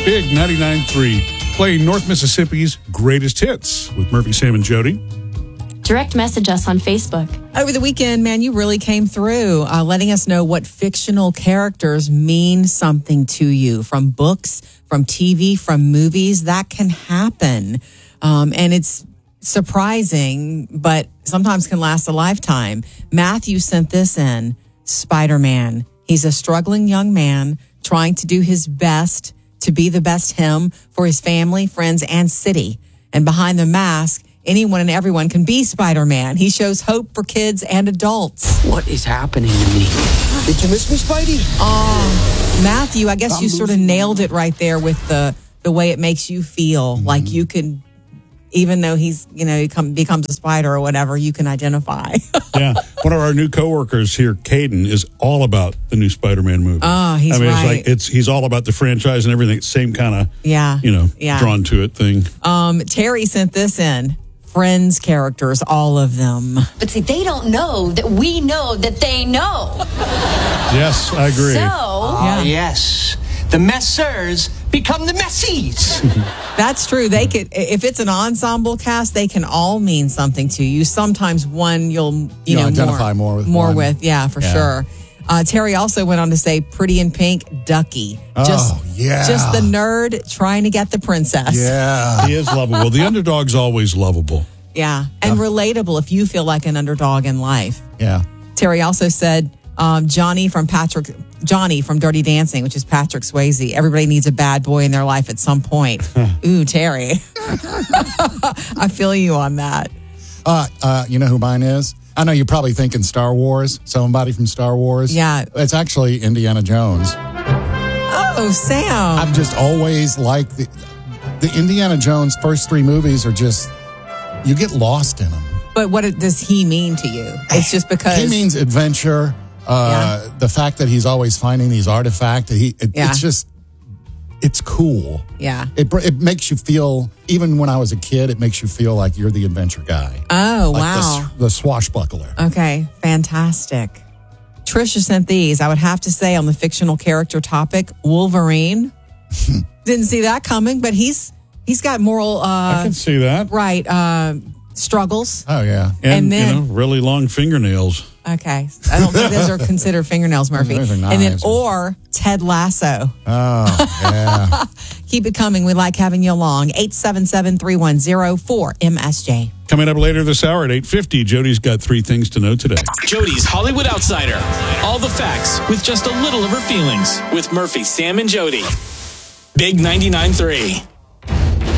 Big 99.3, playing North Mississippi's greatest hits with Murphy, Sam, and Jody. Direct message us on Facebook. Over the weekend, man, you really came through, letting us know what fictional characters mean something to you from books, from TV, from movies. That can happen. And it's surprising, but sometimes can last a lifetime. Matthew sent this in. Spider-Man. He's a struggling young man trying to do his best to be the best him for his family, friends, and city. And behind the mask, anyone and everyone can be Spider-Man. He shows hope for kids and adults. What is happening to me? Did you miss me, Spidey? Matthew, I guess you sort of nailed it right there with the way it makes you feel. Mm-hmm. Like you can, even though he's, he becomes a spider or whatever, you can identify. Yeah. One of our new coworkers here, Caden, is all about the new Spider-Man movie. Oh, he's right. He's all about the franchise and everything. Same kind of, drawn to it thing. Terry sent this in. Friends characters, all of them. But see, they don't know that we know that they know. Yes, I agree. Yes. The messers become the messies. That's true. They could, if it's an ensemble cast, they can all mean something to you. Sometimes one you'll identify more with. Yeah, for sure. Terry also went on to say Pretty in Pink, Ducky. Just the nerd trying to get the princess. Yeah. He is lovable. The underdog's always lovable. Yeah. And relatable if you feel like an underdog in life. Yeah. Terry also said Johnny from Dirty Dancing, which is Patrick Swayze. Everybody needs a bad boy in their life at some point. Ooh, Terry. I feel you on that. You know who mine is? I know you're probably thinking Star Wars, somebody from Star Wars. Yeah. It's actually Indiana Jones. Oh, Sam. I've just always liked the Indiana Jones first 3 movies are just, you get lost in them. But what does he mean to you? It's just because... He means adventure, the fact that he's always finding these artifacts. It's just... It's cool. Yeah. It makes you feel, even when I was a kid, it makes you feel like you're the adventure guy. Oh, like wow. The swashbuckler. Okay, fantastic. Trisha sent these. I would have to say on the fictional character topic, Wolverine. Didn't see that coming, but he's got moral... I can see that. Right. Struggles. Oh, yeah. And then, really long fingernails. Okay. I don't think those are considered fingernails, Murphy. Those are knives. And then, or Ted Lasso. Oh, yeah. Keep it coming. We like having you along. 877-310-4MSJ. Coming up later this hour at 8:50, Jody's got 3 things to know today. Jody's Hollywood Outsider. All the facts with just a little of her feelings with Murphy, Sam, and Jody. Big 99.3.